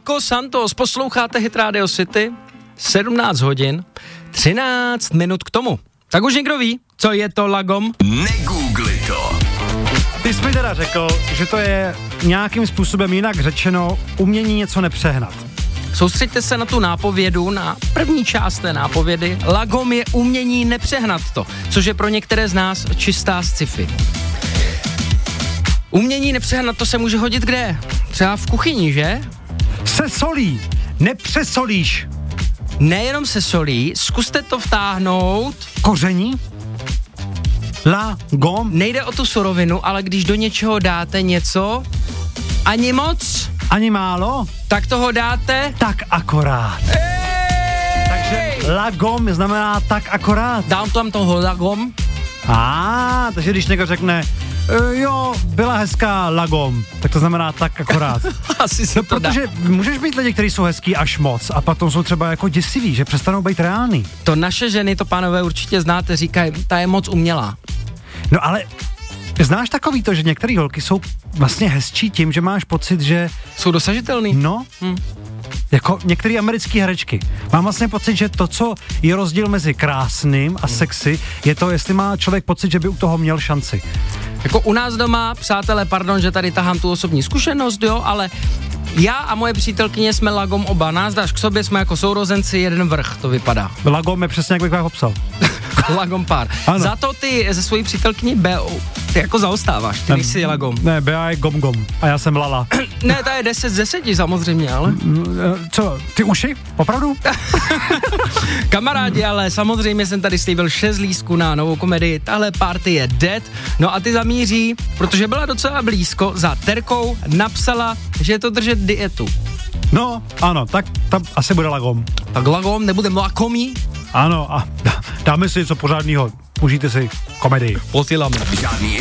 Nico Santos, posloucháte Hit Radio City, 17 hodin, 13 minut k tomu. Tak už někdo ví, co je to lagom? Negoogli to. Ty jsi mi teda řekl, že to je nějakým způsobem jinak řečeno umění něco nepřehnat. Soustřeďte se na tu nápovědu, na první část té nápovědy. Lagom je umění nepřehnat to, což je pro některé z nás čistá sci-fi. Umění nepřehnat to se může hodit kde? Třeba v kuchyni, že? Se solí, nepřesolíš. Nejenom se solí, zkuste to vtáhnout. Koření? Lagom? Nejde o tu surovinu, ale když do něčeho dáte něco, ani moc, Ani málo? tak toho dáte. Tak akorát. Takže lagom znamená tak akorát. Dám tam toho lagom. Takže když někdo řekne, jo, byla hezká lagom, tak to znamená tak akorát. Asi se to dá. Protože můžeš být lidi, kteří jsou hezký až moc a potom jsou třeba jako děsiví, že přestanou být reální. To naše ženy, to pánové určitě znáte, říkají, ta je moc umělá. No ale znáš takový to, že některé holky jsou vlastně hezčí tím, že máš pocit, že... Jsou dosažitelný? No, jako některé americké herečky. Mám vlastně pocit, že to, co je rozdíl mezi krásným a sexy, je to, jestli má člověk pocit, že by u toho měl šanci. Jako u nás doma, přátelé, pardon, že tady tahám tu osobní zkušenost, jo, ale já a moje přítelkyně jsme lagom oba. Nás dáš k sobě, jsme jako sourozenci, jeden vrch, to vypadá. Lagom je přesně, jak bych vám popsal. Lagom pár. Ano. Za to ty ze svojí přítelkyni Beou, ty jako zaostáváš, ty nejsi lagom. Ne, Bea je gom a já jsem lala. Ne, ta je 10 z 10 samozřejmě, ale... Co, ty uši? Opravdu? Kamarádi, ale samozřejmě jsem tady slíbil 6 lístků na novou komedii, tahle party je dead, no a ty zamíří, protože byla docela blízko, za Terkou napsala, že je to držet dietu. No, ano, tak tam asi bude lagom. Tak lagom, nebudem lakomí? Ano, a dáme si něco pořádného. Užijte si komedii. Posíláme. Žádný